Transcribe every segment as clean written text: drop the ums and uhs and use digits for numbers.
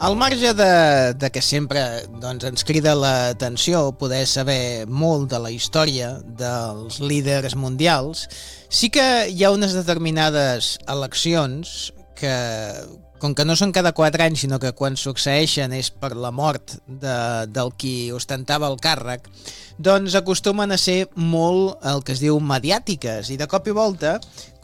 Al marge de que sempre ens crida l'atenció poder saber molt de la història dels líders mundials, sí que hi ha unes determinades eleccions que, com que no són cada 4 anys, sinó que quan succeeixen és per la mort del qui ostentava el càrrec, doncs acostumen a ser molt el que es diu mediàtiques, i de cop i volta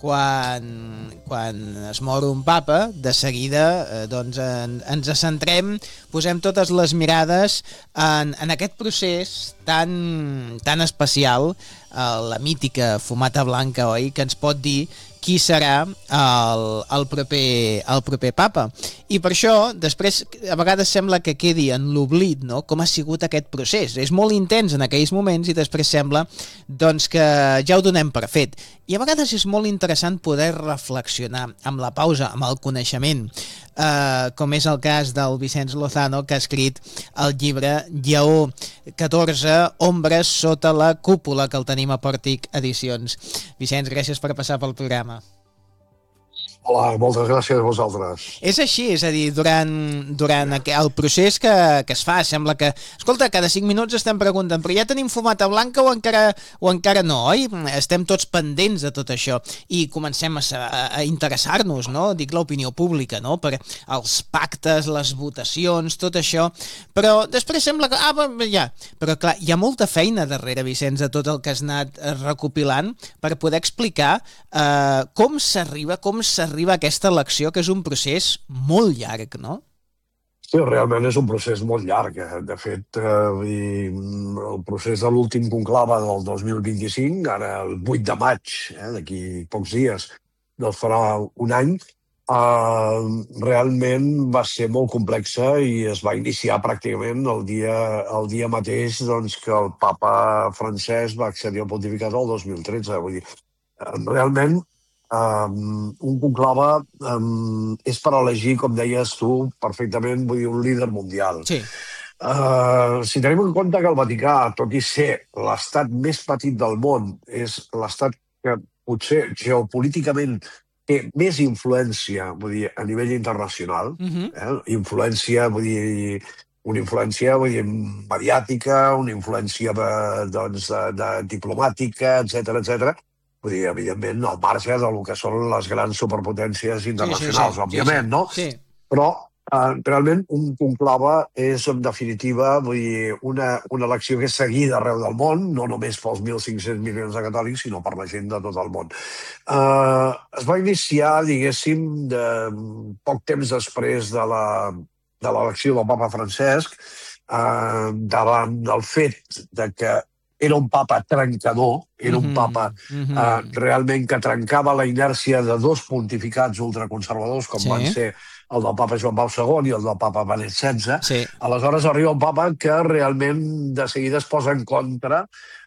quan es mor un papa, de seguida ens centrem, posem totes les mirades en aquest procés tan especial, la mítica fumata blanca, oi?, que ens pot dir qui serà el proper papa. I per això, després, a vegades sembla que quedi en l'oblit, no?, com ha sigut aquest procés. És molt intens en aquells moments i després sembla doncs, que ja ho donem per fet. I a vegades és molt interessant poder reflexionar amb la pausa, amb el coneixement, com és el cas del Vicenç Lozano, que ha escrit el llibre Lleó 14, Ombres sota la cúpula, que el tenim a Pòrtic Edicions. Vicenç, gràcies per passar pel programa. Hola, moltes gràcies a vosaltres. És així, és a dir, durant el procés que es fa, sembla que, escolta, cada 5 minuts estem preguntant, però ja tenim fumata blanca o encara no, oi? Estem tots pendents de tot això i comencem a interessar-nos, no? Dic l'opinió pública, no? Per els pactes, les votacions, tot això, però després sembla que, però clar, hi ha molta feina darrere, Vicenç, de tot el que has anat recopilant per poder explicar com s'arriba a aquesta elecció, que és un procés molt llarg, no? Sí, realment és un procés molt llarg. De fet, el procés de l'últim conclave del 2025, ara el 8 de maig, d'aquí pocs dies, doncs farà un any, realment va ser molt complexa i es va iniciar pràcticament el dia mateix doncs, que el papa francès va accedir al pontificat el 2013. Vull dir, realment, un conclave és per elegir, com deies tu, perfectament, vull dir, un líder mundial. Sí. Si tenim en compte que el Vaticà, tot i ser l'estat més petit del món, és l'estat que potser geopolíticament té més influència, vull dir, a nivell internacional, influència, vull dir, una influència mediàtica, una influència diplomàtica, etcètera, vull dir, evidentment, al marge del que són les grans superpotències internacionals, òbviament, no? Sí. Però realment un conclave és, en definitiva, vull dir, una elecció que és seguida arreu del món, no només pels 1.500 milions de catòlics, sinó per la gent de tot el món. Es va iniciar, diguéssim, poc temps després de l'elecció del papa Francesc, davant del fet de que era un papa trencador, era un papa realment que trencava la inèrcia de dos pontificats ultraconservadors, com van ser el del papa Joan Pau II i el del papa Benet XVI. Sí. Aleshores arriba un papa que realment de seguida es posa en contra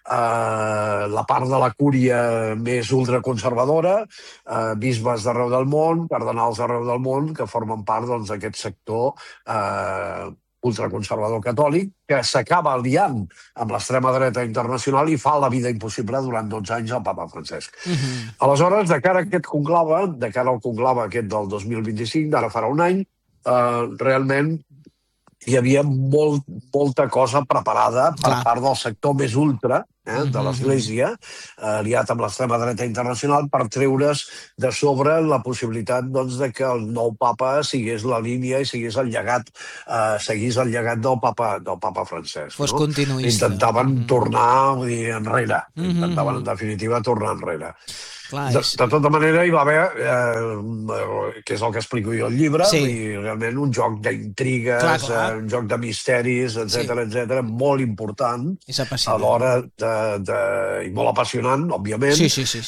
la part de la cúria més ultraconservadora, bisbes d'arreu del món, cardenals d'arreu del món, que formen part d'aquest sector ultraconservador catòlic, que s'acaba aliant amb l'extrema dreta internacional i fa la vida impossible durant 12 anys al papa Francesc. Aleshores, de cara a aquest conclave, de cara al conclave aquest del 2025, d'ara farà un any, realment hi havia molta cosa preparada per part del sector més ultra de l'Església, aliat amb l'extrema dreta internacional, per treure's de sobre la possibilitat de que el nou papa seguís la línia i seguís el llegat del papa Francesc. Fos continuista. Intentaven tornar enrere. Intentaven, en definitiva, tornar enrere. De tota manera, hi va haver, que és el que explico jo al llibre, realment un joc d'intrigues, un joc de misteris, etcètera, molt important a l'hora i molt apassionant, òbviament,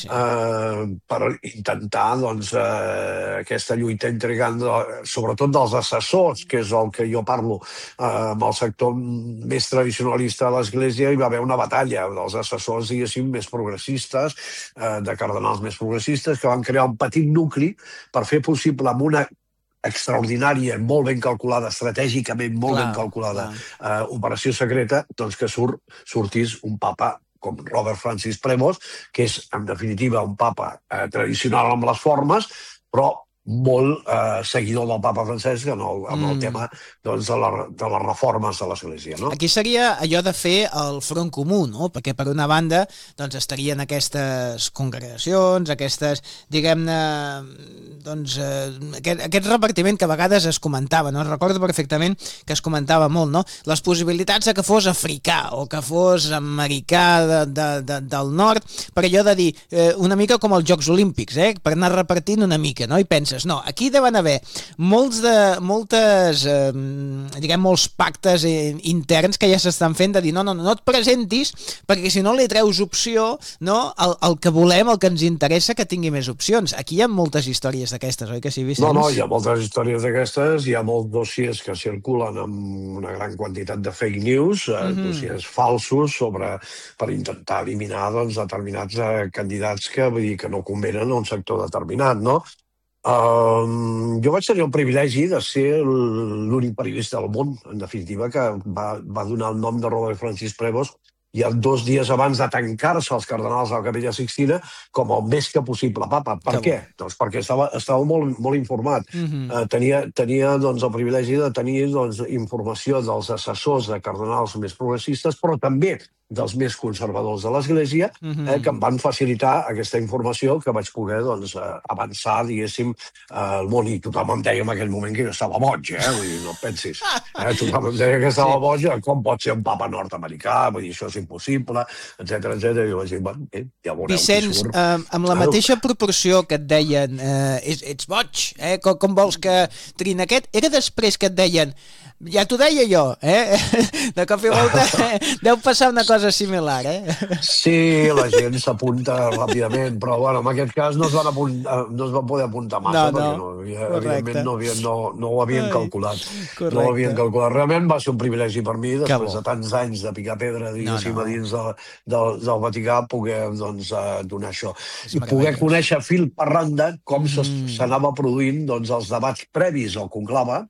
per intentar aquesta lluita intrigant, sobretot dels assessors, que és el que jo parlo, amb el sector més tradicionalista de l'Església. Hi va haver una batalla dels assessors, diguéssim, més progressistes, de cardenals més progressistes, que van crear un petit nucli per fer possible amb una extraordinària, molt ben calculada, estratègicament molt ben calculada operació secreta, doncs que sortís un papa com Robert Francis Prevost, que és, en definitiva, un papa tradicional amb les formes, però molt seguidor del papa Francesc amb el tema doncs, de les reformes de l'Església. No? Aquí seria allò de fer el front comú, no? Perquè per una banda doncs, estarien aquestes congregacions, aquestes, diguem-ne, doncs, aquest repartiment que a vegades es comentava, no? Recordo perfectament que es comentava molt, no? Les possibilitats de que fos africà o que fos americà del nord, per allò de dir una mica com els Jocs Olímpics, per anar repartint una mica, no? I penses, no, aquí deuen haver molts pactes interns que ja s'estan fent de dir, no et presentis perquè si no li treus opció, no? El que volem, el que ens interessa que tingui més opcions. Aquí hi ha moltes històries d'aquestes, oi que sí, Vicenç? No, hi ha moltes històries d'aquestes, hi ha molts dossiers que circulen amb una gran quantitat de fake news, dossiers falsos per intentar eliminar doncs, determinats candidats que, vull dir, que no convenen a un sector determinat, no? Jo vaig tenir el privilegi de ser l'únic periodista del món, en definitiva, que va donar el nom de Robert Francis Prevost ja 2 dies abans de tancar-se els cardenals a la Capella Sixtina com el més que possible papa. Per què? Doncs perquè estava molt informat. Tenia doncs, el privilegi de tenir informació dels assessors de cardenals més progressistes, però també dels més conservadors de l'Església, que em van facilitar aquesta informació que vaig poder avançar, diguéssim, al món. I tothom em deia en aquell moment que jo estava boig, vull dir, no et pensis. Tothom em deia que estava boig, com pot ser un papa nord-americà, vull dir, això és impossible, etcètera. I jo vaig dir, bueno, ja veureu Vicenç, amb la mateixa proporció que et deien ets boig, com vols que trin aquest, era després que et deien ja t'ho deia jo, de cop i volta deu passar una cosa similar, Sí, la gent s'apunta ràpidament, però bueno, en aquest cas no es van poder apuntar massa, perquè evidentment no ho havien calculat. No ho havien calculat. Realment va ser un privilegi per mi, després de tants anys de picar pedra, diguéssim, a dins del Vaticà, poder donar això. I poder conèixer fil per randa com s'anava produint els debats previs al conclave,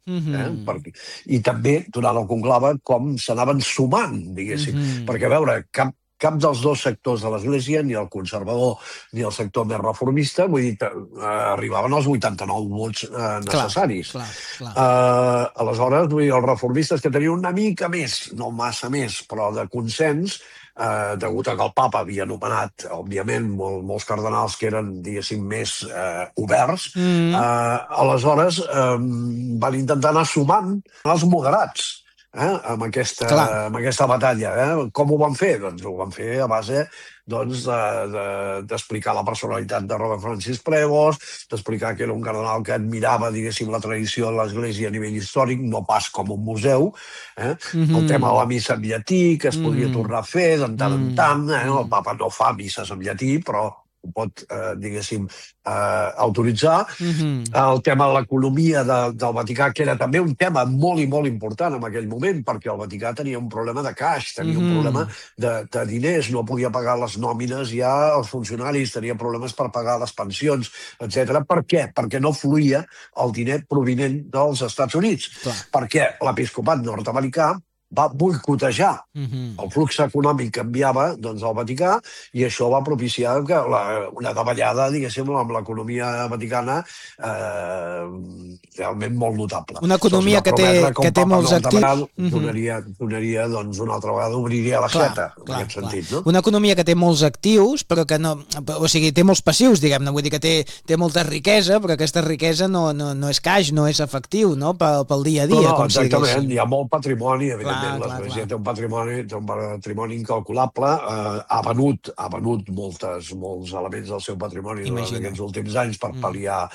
i també, durant el conclave, com s'anaven sumant, diguéssim. Perquè, a veure, cap dels dos sectors de l'Església, ni el conservador ni el sector més reformista, vull dir, arribaven als 89 vots necessaris. Aleshores, vull dir, els reformistes que tenien una mica més, no massa més, però de consens, degut a que el papa havia nomenat, òbviament, molts cardenals que eren, diguéssim, més oberts, aleshores van intentar anar sumant els moderats amb aquesta batalla. Com ho van fer? Doncs ho van fer a base d'explicar la personalitat de Robert Francis Prevost, d'explicar que era un cardenal que admirava, diguéssim, la tradició de l'Església a nivell històric, no pas com un museu. El tema de la missa en llatí, que es podria tornar a fer de tant en tant. El papa no fa misses en llatí, però ho pot, diguéssim, autoritzar. El tema de l'economia del Vaticà, que era també un tema molt i molt important en aquell moment, perquè el Vaticà tenia un problema de caix, tenia un problema de diners, no podia pagar les nòmines ja als funcionaris, tenia problemes per pagar les pensions, etc. Per què? Perquè no fluïa el diner provinent dels Estats Units. Perquè l'episcopat nord-americà va boicotejar el flux econòmic que enviava al Vaticà, i això va propiciar una davallada, diguéssim, amb l'economia vaticana realment molt notable. Una economia que té molts actius. Donaria una altra vegada, obriria la xeta, en aquest sentit. Una economia que té molts actius, però que no... O sigui, té molts passius, diguem-ne, vull dir que té molta riquesa, però aquesta riquesa no és caix, no és efectiu, no?, pel dia a dia. No, exactament, hi ha molt patrimoni, evidentment. L'Església té un patrimoni incalculable, ha venut molts elements del seu patrimoni durant aquests últims anys per pal·liar